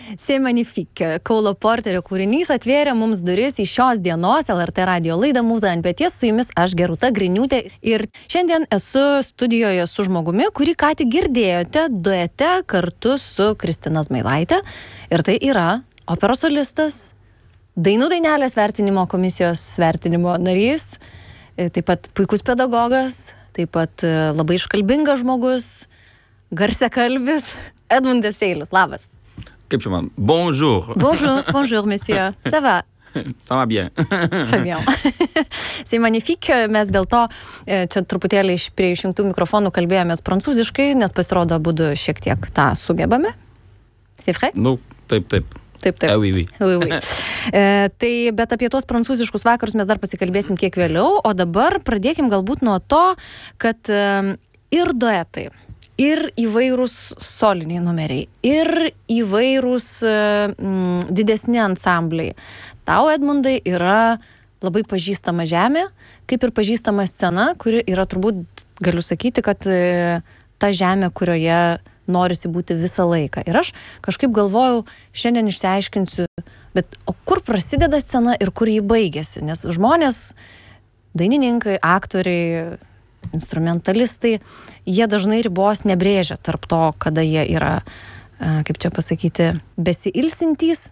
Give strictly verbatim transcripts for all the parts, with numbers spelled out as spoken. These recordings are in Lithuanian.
C'est magnifique. Kaulo Porterio kūrinys atvėrė mums duris į šios dienos L R T radijo laidą Mūza ant peties. Su jumis aš Gerūta Griniūtė ir šiandien esu studijoje su žmogumi, kurį ką tik girdėjote duete kartu su Kristina Zmailaite. Ir tai yra operos solistas, Dainų dainelės vertinimo komisijos vertinimo narys, taip pat puikus pedagogas, taip pat labai iškalbingas žmogus, garsiakalbis Edmundas Seilius. Labas. Kaip čia man? Bonjour. Bonjour, bonjour, monsieur. Ça va? Ça va bien. Très bien. C'est magnifique. Mes dėl to čia truputėlį iš prie išjungtų mikrofonų kalbėjomės prancūziškai, nes pasirodo abudu šiek tiek tą sugebame. C'est vrai? Nu, taip, taip. Taip, taip. Ah, oui, oui. Oui, oui. E, tai, bet apie tuos prancūziškus vakarus mes dar pasikalbėsim kiek vėliau, o dabar pradėkim galbūt nuo to, kad e, ir duetai, ir įvairūs soliniai numeriai, ir įvairūs mm, didesni ansambliai. Tau, Edmundai, yra labai pažįstama žemė, kaip ir pažįstama scena, kuri yra turbūt, galiu sakyti, kad e, ta žemė, kurioje norisi būti visą laiką. Ir aš kažkaip galvojau, šiandien išsiaiškinsiu, bet o kur prasideda scena ir kur jį baigėsi? Nes žmonės, dainininkai, aktoriai, instrumentalistai, jie dažnai ribos nebrėžia tarp to, kada jie yra, kaip čia pasakyti, besiilsintys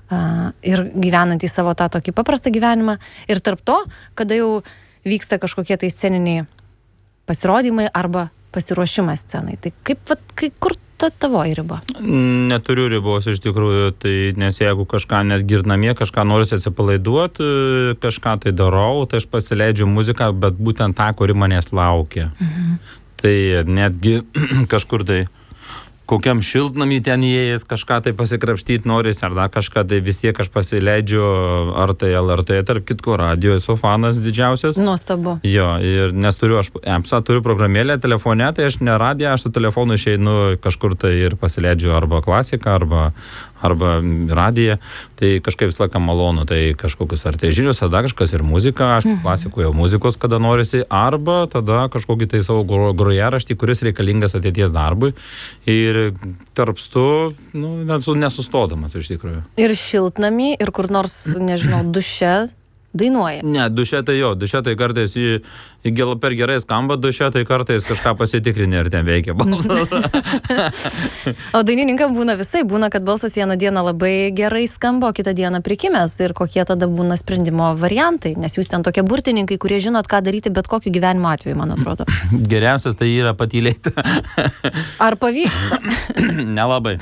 ir gyvenantys savo tą tokį paprastą gyvenimą, ir tarp to, kada jau vyksta kažkokie tai sceniniai pasirodymai arba pasiruošimas scenai. Tai kaip, vat, kai, kur ta tavo riba? Neturiu ribos iš tikrųjų, tai nes jeigu kažką net girdnamie, kažką norisi atsipalaiduoti, kažką tai darau, tai aš pasileidžiu muziką, bet būtent tą, kuri manęs laukia. Mhm. Tai netgi kažkur tai kokiam šiltnamį ten įėjęs kažką tai pasikrapštyti norisi, ar dar kažką, tai vis tiek aš pasileidžiu, ar tai L R T, tarp kitko radijo, esu fanas didžiausias. Nuostabu. Jo, ir nes turiu aš EMSA, turiu programėlę telefone, tai aš ne radiją, aš su telefonu išeinu kažkur tai ir pasileidžiu arba klasiką, arba, arba radiją, tai kažkaip visą laiką malonu, tai kažkokius ar tai žinius, tada kažkas ir muzika, aš mhm. klasikuoju muzikos, kada norisi, arba tada kažkokį tai savo grojaraštį, kuris reikalingas ateities darbui. Ir tarpstu, nu, nesustodamas iš tikrųjų. Ir šiltnamį, ir kur nors, nežinau, duše dainuoja. Ne, duše tai jo, duše tai kartais į, į gėl, per gerai skamba, duše tai kartais kažką pasitikrinė ir ten veikia balsas. O dainininkam būna visai, būna, kad balsas vieną dieną labai gerai skamba, o kitą dieną prikimęs, ir kokie tada būna sprendimo variantai, nes jūs ten tokie burtininkai, kurie žinot, ką daryti bet kokiu gyvenimo atveju, man atrodo. Geriausias tai yra patylėti. Ar pavyksta? Nelabai.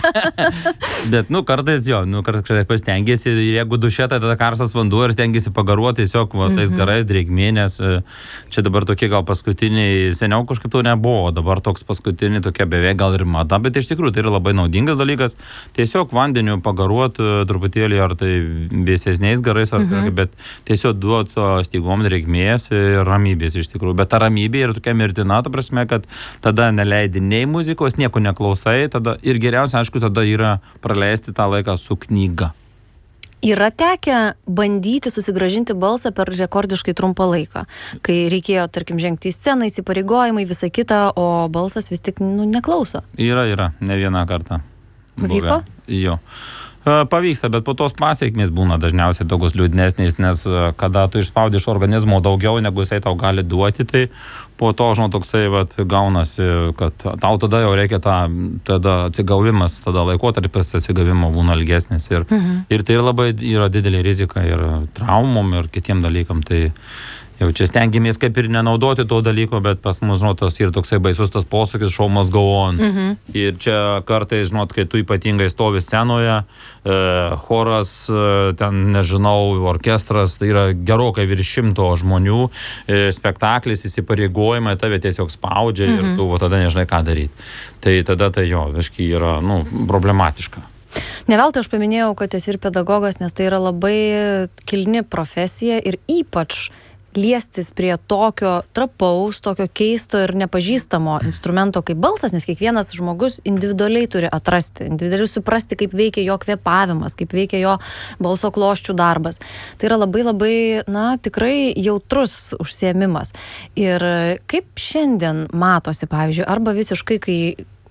Bet, nu, kartais jo, nu, kartais pastengėsi, ir jeigu duše, tai tada karstas vanduo ir stengiasi pagaruoti tiesiog va, tais mm-hmm. garais drėgmė, nes čia dabar tokie gal paskutiniai, seniau kažkaip to nebuvo, dabar toks paskutiniai tokia beveik gal ir mada, bet iš tikrųjų tai yra labai naudingas dalykas, tiesiog vandeniu pagaruoti truputėlį ar tai vėsesniais garais, ar mm-hmm. bet tiesiog duoti stygom drėgmės ir ramybės iš tikrųjų, bet ta ramybė yra tokia mirtina, ta prasme, kad tada neleidi nei muzikos, nieko neklausai, tada ir geriausia, aišku, tada yra praleisti tą laiką su knyga. Yra tekę bandyti susigrąžinti balsą per rekordiškai trumpą laiką, kai reikėjo, tarkim, žengti į sceną, įsipareigojimai, visą kitą, o balsas vis tik nu, neklauso. Yra, yra, ne vieną kartą. Pavyko? Buvę. Jo. Pavyksta, bet po tos pasiekmės būna dažniausiai tokios liūdnesnės, nes kada tu išspaudi iš organizmo daugiau, negu jisai tau gali duoti, tai po to, žinau, toksai vat, gaunasi, kad tau tada jau reikia tą, tada atsigavimas, tada laikotarpis atsigavimo būna ilgesnis. Ir, mhm. ir tai labai yra didelė rizika ir traumom, ir kitiem dalykam. Tai jau čia stengiamės kaip ir nenaudoti to dalyko, bet pas mus, žinot, tas ir toksai baisus tas posakis, show must go on. Mhm. Ir čia kartais, žinot, kai tu ypatingai stovi scenoje, e, choras, e, ten, nežinau, orkestras, tai yra gerokai virš šimto žmonių, e, spektaklis, įsipareigojimai, tave tiesiog spaudžia mhm. ir tu va, tada nežinai, ką daryti. Tai tada tai jo, viškai yra, nu, problematiška. Neveltui aš paminėjau, kad esi ir pedagogas, nes tai yra labai kilni profesija ir ypač liestis prie tokio trapaus, tokio keisto ir nepažįstamo instrumento kaip balsas, nes kiekvienas žmogus individualiai turi atrasti, individualiai suprasti, kaip veikia jo kvėpavimas, kaip veikia jo balso kloščių darbas. Tai yra labai labai, na, tikrai jautrus užsiėmimas. Ir kaip šiandien matosi, pavyzdžiui, arba visiškai, kai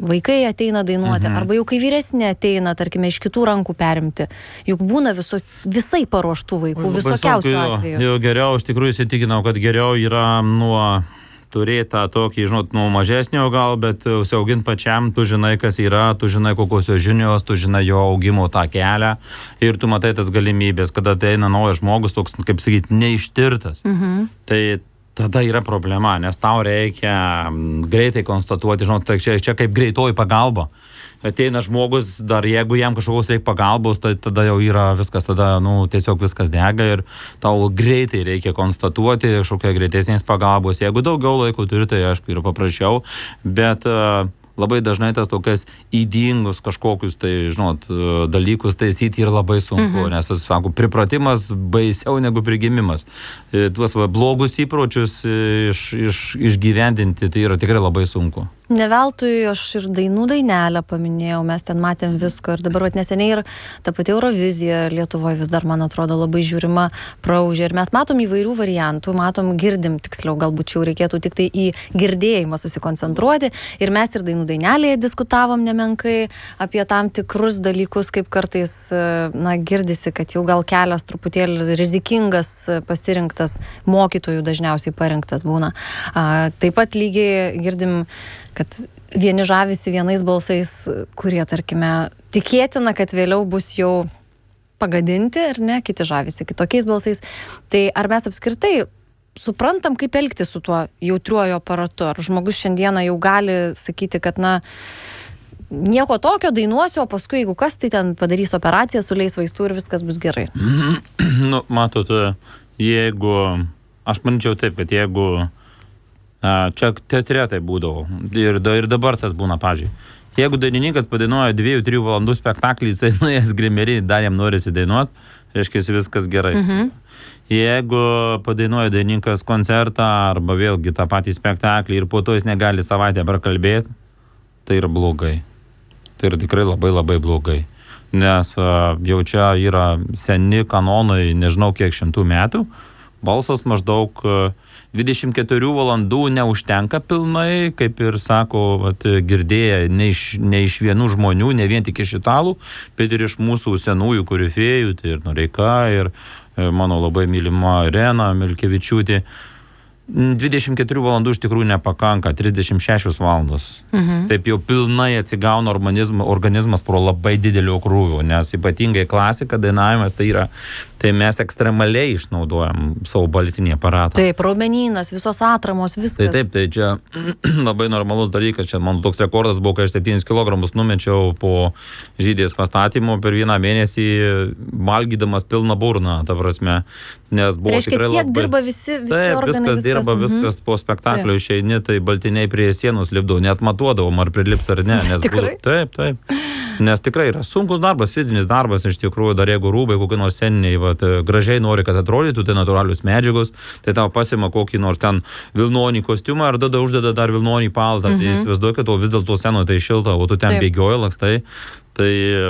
vaikai ateina dainuoti, mhm. arba jau kai vyresnė ateina, tarkime, iš kitų rankų perimti. Juk būna viso, visai paruoštų vaikų, visokiausių atvejų. Jau geriau, iš tikrųjų įsitikinau, kad geriau yra nuo turėti tą tokį, žinot, nuo mažesnio gal, bet užsiaugint pačiam, tu žinai, kas yra, tu žinai, kokios jo žinios, tu žinai jo augimo tą kelią ir tu matai tas galimybės, kada ateina naujas žmogus, toks, kaip sakyti, neištirtas. Mhm. Tai tada yra problema, nes tau reikia greitai konstatuoti, žinot, tai čia, čia kaip greitoji pagalba. Ateina žmogus, dar jeigu jam kažkokios reikia pagalbos, tai tada jau yra viskas, tada, nu, tiesiog viskas dega ir tau greitai reikia konstatuoti kažkokia greitesnės pagalbos. Jeigu daugiau laiko turi, tai aišku, yra paprasčiau, bet uh, labai dažnai tas tokias įdingus kažkokius, tai, žinot, dalykus taisyti yra labai sunku, mhm. nes, aš sakau, pripratimas baisiau negu prigimimas. Tuos va, blogus įpročius iš, iš, išgyvendinti, tai yra tikrai labai sunku. Ne veltui aš ir dainų dainelę paminėjau, mes ten matėm visko ir dabar vat, neseniai ir ta pati Eurovizija Lietuvoje vis dar, man atrodo, labai žiūrima praūžė ir mes matom įvairių variantų, matom, girdim, tiksliau, galbūt čia jau reikėtų tik tai į girdėjimą susikoncentruoti ir mes ir dainų dainelėje diskutavom nemenkai apie tam tikrus dalykus, kaip kartais, na, girdisi, kad jau gal kelias truputėlį rizikingas pasirinktas, mokytojų dažniausiai parinktas būna. A, taip pat lygiai girdim, kad vieni žavisi vienais balsais, kurie, tarkime, tikėtina, kad vėliau bus jau pagadinti, ar ne, kiti žavisi kitokiais balsais. Tai ar mes apskritai suprantam, kaip elgtis su tuo jautriuoju aparatu? Ar žmogus šiandieną jau gali sakyti, kad, na, nieko tokio dainuosiu, o paskui, jeigu kas, tai ten padarys operaciją, suleis vaistų ir viskas bus gerai? Nu, matot, jeigu, aš manyčiau taip, kad jeigu čia teatre tai būdavo. Ir, ir dabar tas būna, pavyzdžiui. Jeigu dainininkas padainuoja dviejų trijų valandų spektaklį, jisai nuėjęs grimerį, dar jam norisi dainuot, reiškia viskas gerai. Mhm. Jeigu padainuoja dainininkas koncertą arba vėlgi tą patį spektaklį ir po to jis negali savaitę prakalbėti, tai yra blogai. Tai yra tikrai labai labai blogai. Nes jau čia yra seni kanonai, nežinau kiek šimtų metų, balsas maždaug dvidešimt keturių valandų neužtenka pilnai, kaip ir sako, vat, girdėję ne iš, ne iš vienų žmonių, ne vien tik iš italų, bet ir iš mūsų senųjų korifėjų, tai ir Noreika, ir mano labai mylima Irena Milkevičiūtė. dvidešimt keturių valandų iš tikrųjų nepakanka, trisdešimt šešios valandos. Mhm. Taip jau pilnai atsigauna organizmas, organizmas pro labai didelio krūvio, nes ypatingai klasika, dainavimas, tai yra, tai mes ekstremaliai išnaudojam savo balsinį aparatą. Taip, raumenynas, visos atramos, viskas. Tai taip, tai čia labai normalus dalykas, čia mano toks rekordas buvo, kai aš septynis kilogramus numečiau po žydės pastatymo per vieną mėnesį, valgydamas pilną burną, ta prasme, nes buvo reiškia, tikrai labai... dirba visi, visi taip, organai, viskas dirba, viskas, viskas po spektaklio išeini, tai baltiniai prie sienos lipdau, net matuodavom, ar prilips ar ne. Nes tikrai? Būdavo, taip, taip. Nes tikrai yra sunkus darbas, fizinis darbas, iš tikrųjų, dar jeigu rūbai, kokie nors seniniai, vat, gražiai nori, kad atrodytų, tai natūralius medžiagos, tai tau pasima kokį nors ten vilnonį kostiumą, ar tada uždeda dar vilnonį paltą, mhm. tai įsivaizduoju, kad o vis dėlto senoje tai šilta, o tu ten taip. Bėgioji, lakstai, tai...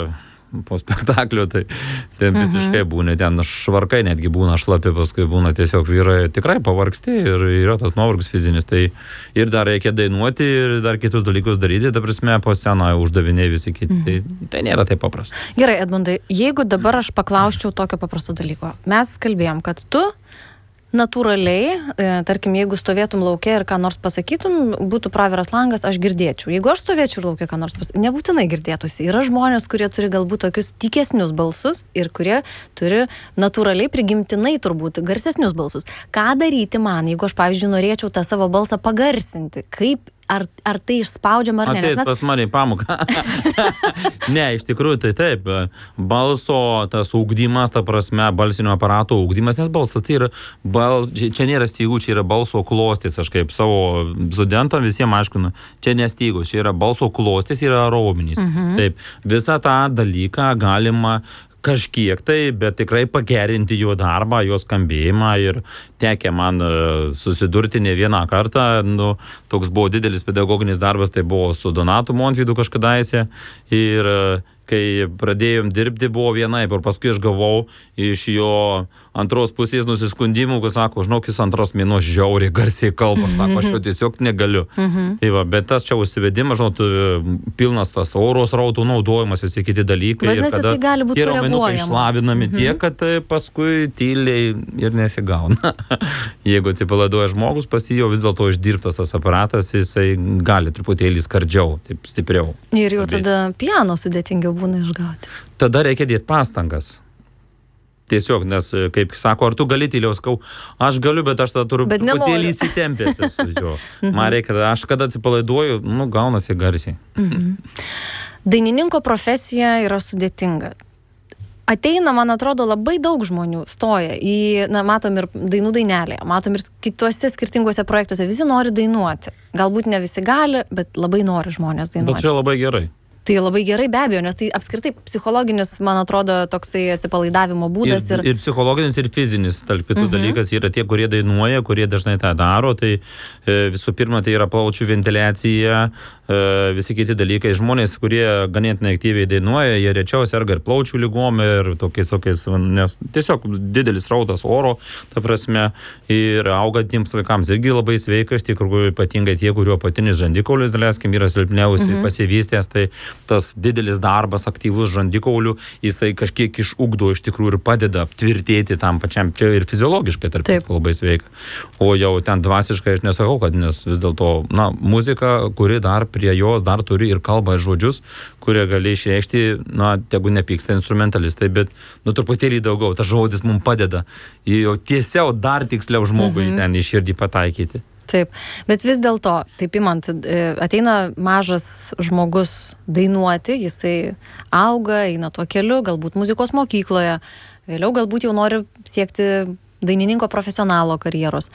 po spektaklio, tai ten mhm. visiškai būna, ten švarkai netgi būna šlapi, paskui būna tiesiog vyrai tikrai pavargsti ir yra tas nuovargis fizinis, tai ir dar reikia dainuoti ir dar kitus dalykus daryti, ta prasme, po sceną uždaviniai visi kiti, mhm. tai, tai nėra taip paprasta. Gerai, Edmundai, jeigu dabar aš paklausčiau tokio paprasto dalyko, mes kalbėjom, kad tu natūraliai, e, tarkim, jeigu stovėtum lauke ir ką nors pasakytum, būtų praviras langas, aš girdėčiau. Jeigu aš stovėčiau lauke, ką nors pasakytum, nebūtinai girdėtųsi. Yra žmonės, kurie turi galbūt tokius tikesnius balsus ir kurie turi natūraliai prigimtinai turbūt garsesnius balsus. Ką daryti man, jeigu aš, pavyzdžiui, norėčiau tą savo balsą pagarsinti? Kaip Ar, ar tai išspaudžiama ar ne? Ateit mes... pas mane į pamoką. Ne, iš tikrųjų tai taip. Balso tas ugdymas, ta prasme, balsinio aparato ugdymas, nes balsas tai yra, bal... čia nėra stygų, čia yra balso klostės, aš kaip savo studentam visiems aiškinu, čia nestygų, čia yra balso klostės, yra raumenys. Mhm. Taip, visą tą dalyką galima kažkiek tai, bet tikrai pagerinti jo darbą, jo skambėjimą ir tekę man susidurti ne vieną kartą. Nu, toks buvo didelis pedagoginis darbas, tai buvo su Donatu Montvydu kažkadaise ir kai pradėjom dirbti, buvo vienaip, ir paskui aš gavau iš jo antros pusės nusiskundimų, kad sako, žinok, jis antros mėnuo žiauriai garsiai kalba, sako, aš jo tiesiog negaliu. Mhm. Tai va, bet tas čia užsivedimas, žinot, pilnas tas oro srautų naudojimas, visi kiti dalykai. Vadinasi, tai gali būti koreguojama. Išlavinami mhm. tiek, kad paskui tyliai ir nesigauna. Jeigu atsipalaiduoja žmogus, pas jį jau vis dėlto išdirbtas tas aparatas, jisai gali truputėlį skardžiau, taip stipriau. Ir jau tada piano sudėtingiau būna išgauti. Tada reikia dėti pastangas. Tiesiog, nes, kaip sako, ar tu gali tyliau, skau, aš galiu, bet aš tada turiu truputėlį įsitempęs esu jo. Man reikia, aš kada atsipalaiduoju, nu, gaunasi garsiai. Mhm. Dainininko profesija yra sudėtinga. Ateina, man atrodo, labai daug žmonių stoja į, na, matom ir dainų dainelėje, matom ir kituose skirtinguose projektuose, visi nori dainuoti. Galbūt ne visi gali, bet labai nori žmonės dainuoti. Bet čia labai gerai. Tai labai gerai, be abejo, nes tai apskritai psichologinis, man atrodo, toksai atsipalaidavimo būdas. Ir, ir, ir psichologinis, ir fizinis, tarp kitų mhm. dalykas yra tie, kurie dainuoja, kurie dažnai tą daro. Tai e, visų pirma, tai yra plaučių ventiliacija, e, visi kiti dalykai. Žmonės, kurie ganėtinai aktyviai dainuoja, jie rečiau serga ir plaučių ligom, ir tokiais, tokiais, nes tiesiog didelis rautas oro, ta prasme, ir augantiems vaikams irgi labai sveika, iš tikrųjų ypatingai tie, kurio apatinis žandikaulis, daleiskim, yra silpniausiai mhm. pasivystęs, tai tas didelis darbas, aktyvus žandikaulių, jisai kažkiek išugdo iš tikrųjų ir padeda aptvirtėti tam pačiam, čia ir fiziologiškai tarp kitko labai sveika. O jau ten dvasiškai aš nesakau, kad nes vis dėlto, na, muzika, kuri dar prie jos dar turi ir kalbą ir žodžius, kurie gali išreikšti, na, tegu nepyksta instrumentalistai, bet, nu, truputėlį daugiau, tas žodis mums padeda jau tiesiau dar tiksliau žmogui mhm. ten į širdį pataikyti. Taip, bet vis dėlto, taip imant, ateina mažas žmogus dainuoti, jisai auga, eina tuo keliu, galbūt muzikos mokykloje, vėliau galbūt jau nori siekti dainininko profesionalo karjeros.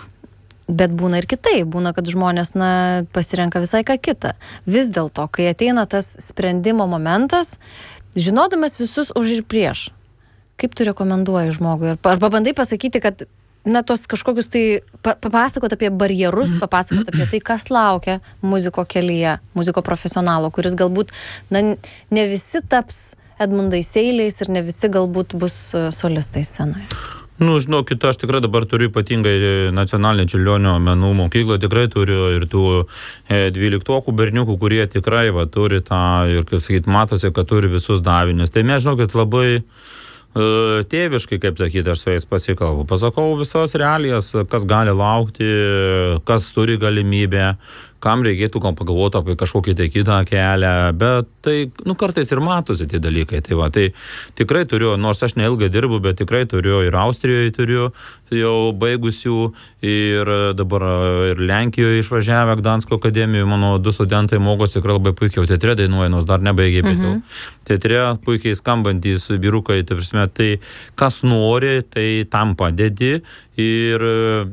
Bet būna ir kitai, būna, kad žmonės, na, pasirenka visai ką kitą. Vis dėlto, kai ateina tas sprendimo momentas, žinodamas visus už ir prieš, kaip tu rekomenduoji žmogui? Arba bandai pasakyti, kad na, tos kažkokius tai, papasakot apie barjerus, papasakot apie tai, kas laukia muziko kelyje, muziko profesionalo, kuris galbūt, na, ne visi taps Edmundais Seiliais ir ne visi galbūt bus solistai scenoje. Nu, žinokit, aš tikrai dabar turiu ypatingai nacionalinį Čiurlionio menų mokyklą, tikrai turiu ir tų dvyliktokų berniukų, kurie tikrai va, turi tą, ir, kaip sakyt, matosi, kad turi visus davinius. Tai mes, žinokit, labai tėviškai, kaip sakyti, aš su jais pasikalbu. Pasakau visas realijas, kas gali laukti, kas turi galimybę, kam reikėtų gal pagalvoti apie kažkokį tai kitą kelią, bet tai, nu, kartais ir matosi tie dalykai. Tai va, tai tikrai turiu, nors aš neilgai dirbu, bet tikrai turiu ir Austrijoje turiu jau baigusių, ir dabar ir Lenkijoje išvažiavę Gdansko akademijoje, mano du studentai mokosi tikrai labai puikiai, teatre dainuoja, nors dar nebaigė, bet jau teatre puikiai skambantys vyrukai, tai prasme, tai kas nori, tai tam padedi, ir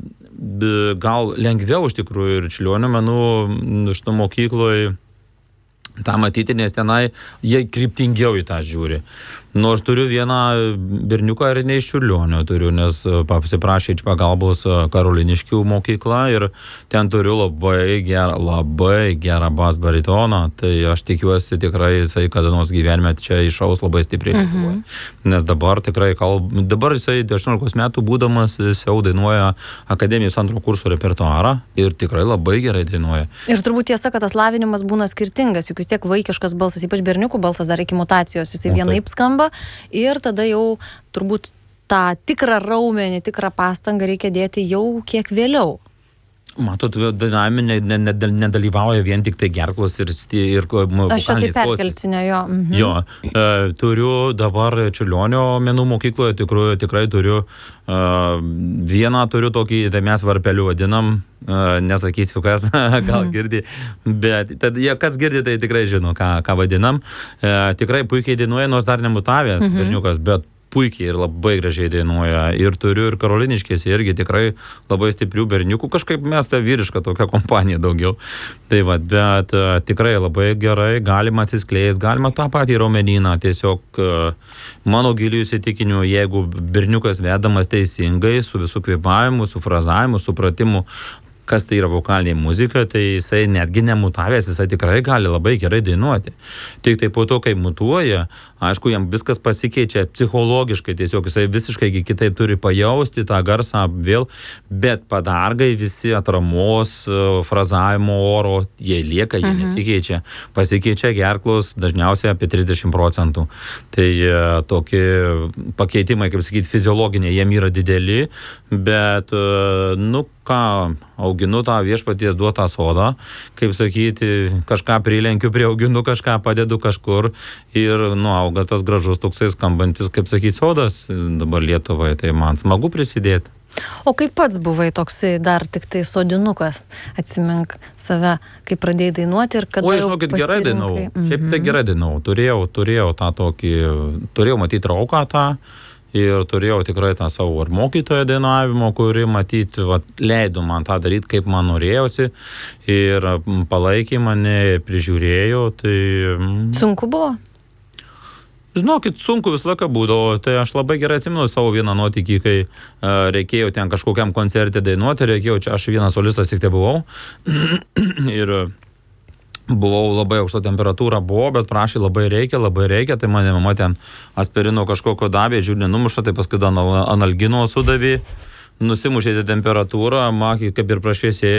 gal lengviau iš tikrųjų ir Čiurlionio menų šito mokykloje tą matyti, nes tenai jie kryptingiau į tą žiūri. Nors turiu vieną berniuką ir ne iš Čiurlionio turiu, nes pasiprašė iš pagalbos Karoliniškių mokyklą ir ten turiu labai gerą, labai gerą bas baritoną, tai aš tikiuosi tikrai jisai kada nors gyvenime čia išaus labai stipriai Lietuvoje. Mhm. Nes dabar tikrai kalb... dabar jisai aštuoniolikos metų būdamas jis jau dainuoja akademijos antro kurso repertuarą ir tikrai labai gerai dainuoja. Ir turbūt tiesa, kad tas lavinimas būna skirtingas, juk vis tiek vaikiškas balsas, ypač berniukų balsas dar iki mutacijos, jisai vienaip skamba. Ir tada jau turbūt tą tikrą raumenį, tikrą pastangą reikia dėti jau kiek vėliau. Matot, dainavime nedalyvauja vien tik tai gerklos ir, ir aš čia tai perkeltinė, jo. Mhm. Jo, e, turiu dabar Čiurlionio menų mokykloje, tikrai, tikrai turiu e, vieną turiu tokį, tai mes varpeliu vadinam, e, nesakysiu kas, gal girdi, bet tad, ja, kas girdi, tai tikrai žino, ką, ką vadinam. E, tikrai puikiai dainuoja, nors dar nemutavęs mhm. berniukas, bet puikiai ir labai gražiai dainuoja. Ir turiu ir Karoliniškėse irgi tikrai labai stiprių berniukų. Kažkaip mes tą vyrišką tokią kompaniją daugiau. Tai va, bet uh, tikrai labai gerai, galima atsiskleisti, galima tą patį raumenyną. Tiesiog uh, mano giliu įsitikinimu, jeigu berniukas vedamas teisingai, su visų kvėpavimu, su frazavimu, supratimu, kas tai yra vokalinė muzika, tai jisai netgi nemutavęs, jisai tikrai gali labai gerai dainuoti. Tik tai po to, kai mutuoja, aišku, jam viskas pasikeičia psichologiškai, tiesiog jisai visiškai kitaip turi pajausti tą garsą vėl, bet padargai visi atramos, frazavimo oro, jie lieka, jie mhm. nesikeičia. Pasikeičia gerklos dažniausiai apie trisdešimt procentų. Tai e, tokie pakeitimai, kaip sakyti, fiziologiniai, jiem yra dideli, bet, e, nu, ką, auginu tą viešpaties duotą sodą, kaip sakyti, kažką prilenkiu prie auginu, kažką padedu kažkur ir, nu, auga tas gražus toksai skambantis, kaip sakyti, sodas dabar Lietuvai, tai man smagu prisidėti. O kaip pats buvai toksai dar tik tai sodinukas, atsimink save, kai pradėjai dainuoti ir kada... O, žinokit, gerai dainau, mhm. šiaip tai gerai dainau, turėjau, turėjau tą tokį, turėjau matyti rauką tą, ir turėjau tikrai tą savo ar mokytoją dainavimo, kuri matyti, va, leido man tą daryti, kaip man norėjosi, ir palaikė mane, prižiūrėjo, tai... Sunku buvo? Žinokit, sunku visą laiką būdavo, tai aš labai gerai atsimenu savo vieną nuotykį, kai uh, reikėjo ten kažkokiam koncerte dainuoti, reikėjo, čia aš vienas solistas tik tai buvau, ir buvau labai aukšta temperatūra, buvo, bet prašė labai reikia, labai reikia, tai mane mama ten aspirino kažkokio davė, žiūrė, numuša, tai paskui analgino sudavė, nusimušė temperatūrą, man kaip ir prašviesėjo.